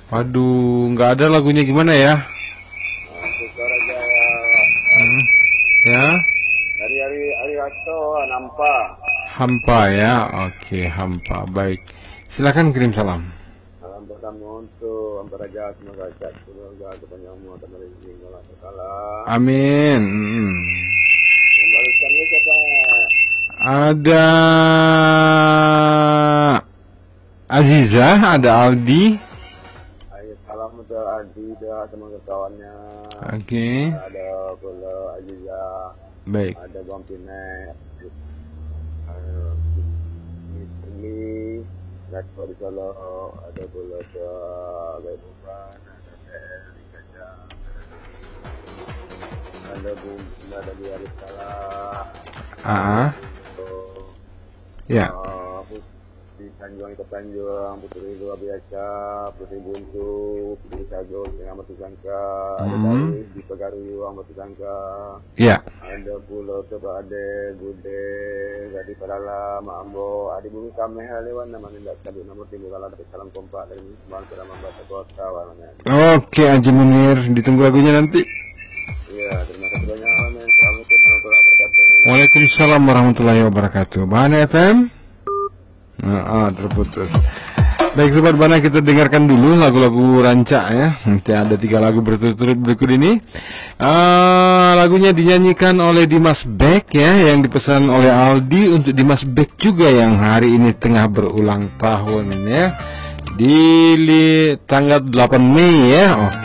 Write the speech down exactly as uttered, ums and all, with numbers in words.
Waduh, nggak ada lagunya, gimana ya? Sukaraja Hmm, ya, dari hari hari Rasto nampa. hampa ya. Oke, hampa. Baik. Silakan kirim salam. Salam pertama untuk Amparaja semoga sehat keluarga kepanjangmu tanpa rezeki Allah Taala. Amin. Hmm. Membalikkannya siapa? Ada Aziza, ada Aldi. Ayo salam untuk Adi dan teman kawannya. Oke, Ada pula Aziza, baik. ada Bang Pinek, ada Mister Lee, Dato' di Solo, ada pula ke Gaibuban, ada Tel di Kajang, ada Bung, ada di Arif Salah, Ah, ya. uh, di Tanjung itu Tanjung, Putri luar biasa, Putri Buntu, Putri Sago, yang Batu Sangka, ada Hmm. Dari di Pegaruang Batu Sangka, Ya. ada Pulau Coba Ade, Bude, Gadi Parala, Mambo, Adi Bumi Kameh Halewan, namanya tidak sabut nomor timbul kalah dari salam kompak dari Sembang Kerama Bata Kota warnanya. Oke, Haji Munir, ditunggu lagunya nanti. Iya, terima kasih banyak. Amin. Assalamualaikum warahmatullahi wabarakatuh. Waalaikumsalam warahmatullahi wabarakatuh. Bahana F M. Nah, ah, terputus. Baik sobat Bana, kita dengarkan dulu lagu-lagu rancak ya. Nanti ada tiga lagu berturut-turut berikut ini. Ah, lagunya dinyanyikan oleh Dimas Beck ya, yang dipesan oleh Aldi untuk Dimas Beck juga yang hari ini tengah berulang tahun ya. Di li- tanggal delapan Mei ya. Oke.